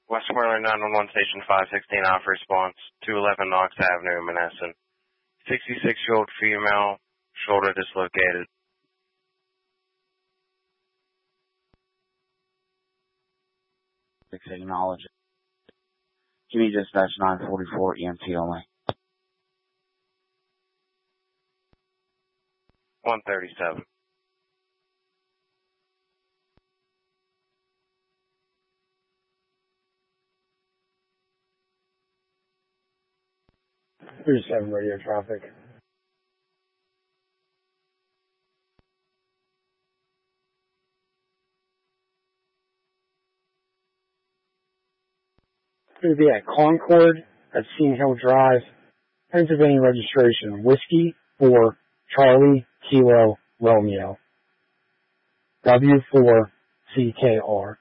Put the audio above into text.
West Spoiler 911 Station 516 off response, 211 Knox Avenue, Menneson. 66-year-old female, shoulder dislocated. Acknowledge it. Give me dispatch 944 EMT only. 137. Seven radio traffic. Going to be at Concord at Scene Hill Drive, Pennsylvania registration, Whiskey for Charlie Kilo Romeo, W4CKR.